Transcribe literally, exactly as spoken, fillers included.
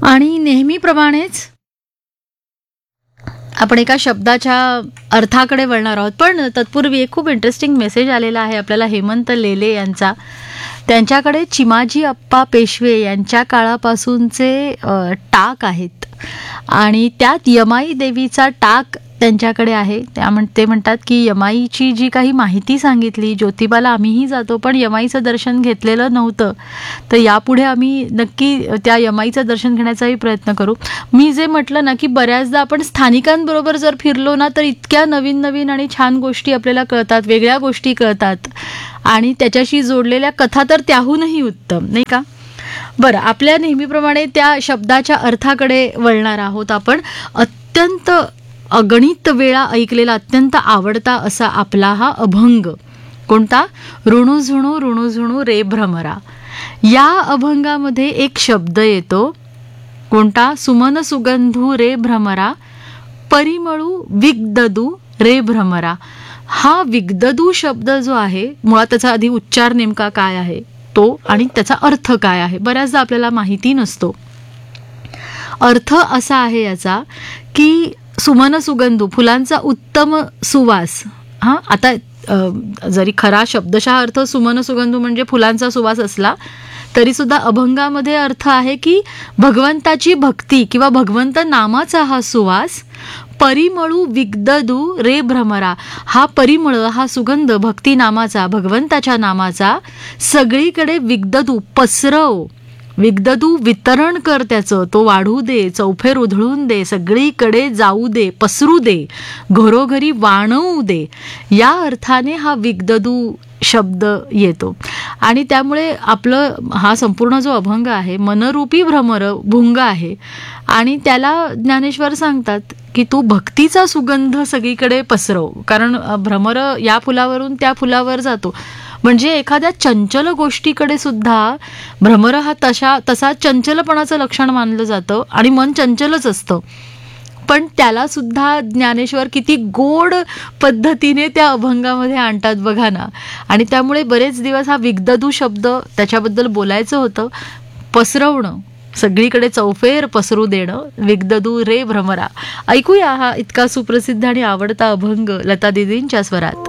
आणि नेहमीप्रमाणेच आपण एका शब्दाच्या अर्थाकडे वळणार आहोत, पण तत्पूर्वी एक खूप इंटरेस्टिंग मेसेज आलेला आहे आपल्याला हेमंत लेले यांचा. त्यांच्याकडे चिमाजी अप्पा पेशवे यांच्या काळापासूनचे अ, टाक आहेत आणि त्यात यमाई देवीचा टाक त्यांच्याकडे आहे. त्या म्हण ते म्हणतात की यमाईची जी काही माहिती सांगितली, ज्योतिबाला आम्हीही जातो पण यमाईचं दर्शन घेतलेलं नव्हतं, तर यापुढे आम्ही नक्की त्या यमाईचं दर्शन घेण्याचाही प्रयत्न करू. मी जे म्हटलं ना की बऱ्याचदा आपण स्थानिकांबरोबर जर फिरलो ना तर इतक्या नवीन नवीन आणि छान गोष्टी आपल्याला कळतात, वेगळ्या गोष्टी कळतात आणि त्याच्याशी जोडलेल्या कथा तर त्याहूनही उत्तम, नाही का? बरं, आपल्या नेहमीप्रमाणे त्या शब्दाच्या अर्थाकडे वळणार आहोत आपण. अत्यंत अगणित वेळा ऐकलेला, अत्यंत आवडता असा आपला हा अभंग कोणता? ऋणुझुणू ऋणुझुणू रे भ्रमरा. या अभंगामध्ये एक शब्द येतो कोणता? सुमन सुगंधू रे भ्रमरा, परिमळू विगददू रे भ्रमरा. हा विगददू शब्द जो आहे, मुळात त्याचा आधी उच्चार नेमका काय आहे तो आणि त्याचा अर्थ काय आहे बऱ्याचदा आपल्याला माहिती नसतो. अर्थ असा आहे याचा की सुमन सुगंधू, फुलांचा उत्तम सुवास. हां, आता अ, जरी खरा शब्दशः अर्थ सुमन सुगंधू म्हणजे फुलांचा सुवास असला तरी सुद्धा अभंगामध्ये अर्थ आहे की भगवंताची भक्ती किंवा भगवंत नामाचा हा सुवास. परिमळू विगददू रे भ्रमरा, हा परिमळ, हा सुगंध भक्ती नामाचा, भगवंताच्या नामाचा सगळीकडे विगददू पसरव, विगददू वितरण कर, त्याचं तो वाढू दे, चौफेर उधळून दे, सगळीकडे जाऊ दे, पसरू दे, घरोघरी वाणवू दे. या अर्थाने हा विगददू शब्द येतो आणि त्यामुळे आपलं हा संपूर्ण जो अभंग आहे मनरूपी भ्रमर भुंग आहे आणि त्याला ज्ञानेश्वर सांगतात की तू भक्तीचा सुगंध सगळीकडे पसरव, कारण भ्रमर या फुलावरून त्या फुलावर जातो. म्हणजे एखाद्या चंचल गोष्टीकडे सुद्धा भ्रमर हा तशा तसा चंचलपणाचं लक्षण मानलं जातं आणि मन चंचलच असतं, पण त्याला सुद्धा ज्ञानेश्वर किती गोड पद्धतीने त्या अभंगामध्ये आणतात बघा ना. आणि त्यामुळे बरेच दिवस हा विगददू शब्द त्याच्याबद्दल बोलायचं होतं. पसरवणं, सगळीकडे चौफेर पसरू देणं, विगददू रे भ्रमरा. ऐकूया हा इतका सुप्रसिद्ध आणि आवडता अभंग लता दीदींच्या स्वरात.